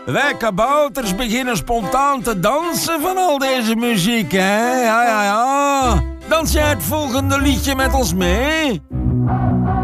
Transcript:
Wij kabouters beginnen spontaan te dansen van al deze muziek, hè? Ja. Dans jij het volgende liedje met ons mee?